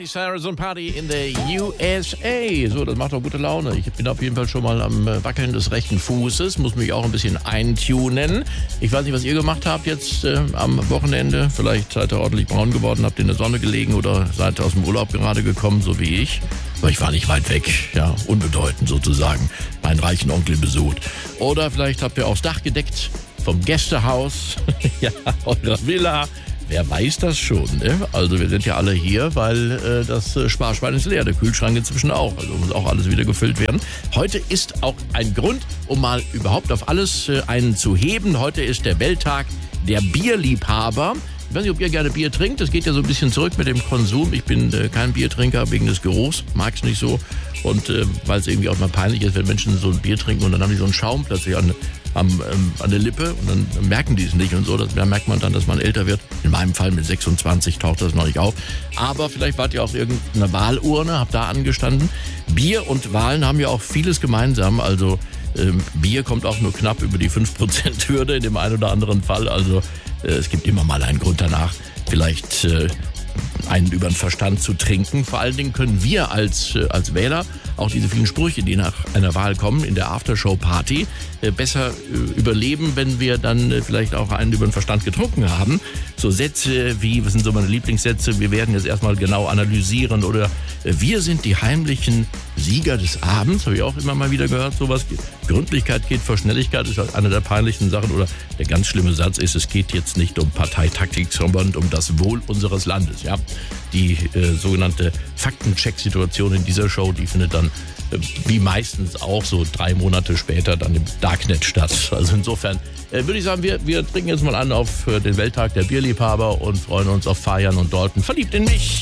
Cyrus und Party in der USA. So, das macht doch gute Laune. Ich bin auf jeden Fall schon mal am Wackeln des rechten Fußes, muss mich auch ein bisschen eintunen. Ich weiß nicht, was ihr gemacht habt jetzt am Wochenende. Vielleicht seid ihr ordentlich braun geworden, habt in der Sonne gelegen oder seid aus dem Urlaub gerade gekommen, so wie ich. Aber ich war nicht weit weg, ja, unbedeutend sozusagen, meinen reichen Onkel besucht. Oder vielleicht habt ihr auch das Dach gedeckt vom Gästehaus, ja, eurer Villa. Wer weiß das schon, ne? Also wir sind ja alle hier, weil das Sparschwein ist leer, der Kühlschrank inzwischen auch. Also muss auch alles wieder gefüllt werden. Heute ist auch ein Grund, um mal überhaupt auf alles einen zu heben. Heute ist der Welttag der Bierliebhaber. Ich weiß nicht, ob ihr gerne Bier trinkt. Das geht ja so ein bisschen zurück mit dem Konsum. Ich bin kein Biertrinker wegen des Geruchs, mag es nicht so. Und weil es irgendwie auch mal peinlich ist, wenn Menschen so ein Bier trinken und dann haben die so einen Schaum plötzlich an der Lippe und dann merken die es nicht und so. Da merkt man dann, dass man älter wird. In meinem Fall mit 26 taucht das noch nicht auf. Aber vielleicht wart ihr auch irgendeine Wahlurne, habt da angestanden. Bier und Wahlen haben ja auch vieles gemeinsam. Also Bier kommt auch nur knapp über die 5%-Hürde in dem einen oder anderen Fall. Also es gibt immer mal einen Grund danach, vielleicht einen über den Verstand zu trinken. Vor allen Dingen können wir als Wähler auch diese vielen Sprüche, die nach einer Wahl kommen, in der Aftershow-Party, besser überleben, wenn wir dann vielleicht auch einen über den Verstand getrunken haben. So Sätze wie, was sind so meine Lieblingssätze, wir werden jetzt erstmal genau analysieren oder wir sind die heimlichen Sieger des Abends, habe ich auch immer mal wieder gehört, sowas. Gründlichkeit geht vor Schnelligkeit, ist eine der peinlichsten Sachen. Oder der ganz schlimme Satz ist, es geht jetzt nicht um Parteitaktik, sondern um das Wohl unseres Landes. Ja, die sogenannte Faktencheck-Situation in dieser Show, die findet dann wie meistens auch so 3 Monate später dann im Darknet statt. Also insofern würde ich sagen, wir trinken jetzt mal an auf den Welttag der Bierliebhaber und freuen uns auf Fajan und Dalton. Verliebt in mich.